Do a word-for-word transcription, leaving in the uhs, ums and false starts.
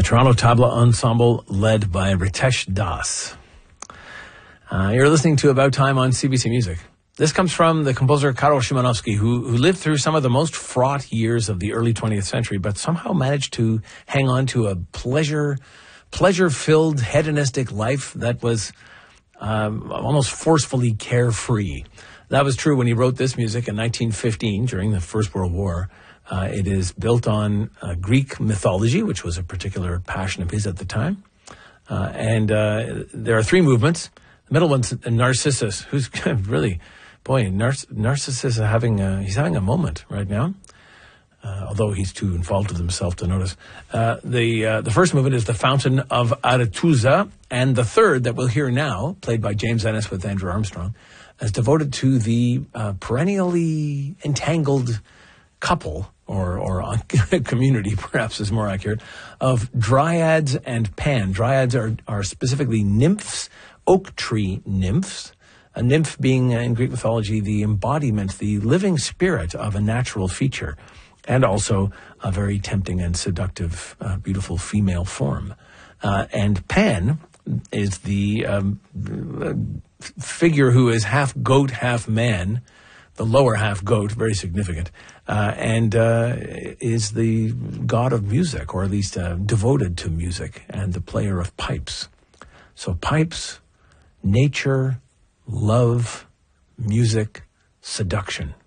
Toronto Tabla Ensemble led by Ritesh Das. Uh, you're listening to About Time on C B C Music. This comes from the composer Karol Szymanowski, who, who lived through some of the most fraught years of the early twentieth century, but somehow managed to hang on to a pleasure, pleasure-filled, hedonistic life that was um, almost forcefully carefree. That was true when he wrote this music in nineteen fifteen during the First World War. Uh, it is built on uh, Greek mythology, which was a particular passion of his at the time. Uh, and uh, there are three movements. The middle one's Narcissus, who's really, boy, Nar- Narcissus is having a, he's having a moment right now, uh, although he's too involved with himself to notice. Uh, the uh, the first movement is the Fountain of Arethusa, and the third that we'll hear now, played by James Ennis with Andrew Armstrong, is devoted to the uh, perennially entangled couple, or or uh, community, perhaps is more accurate, of dryads and Pan. Dryads are, are specifically nymphs, oak tree nymphs. A nymph being, uh, in Greek mythology, the embodiment, the living spirit of a natural feature, and also a very tempting and seductive, uh, beautiful female form. Uh, and Pan is the um, figure who is half goat, half man, the lower half goat, very significant, uh, and uh, is the god of music, or at least uh, devoted to music, and the player of pipes. So pipes, nature, love, music, seduction.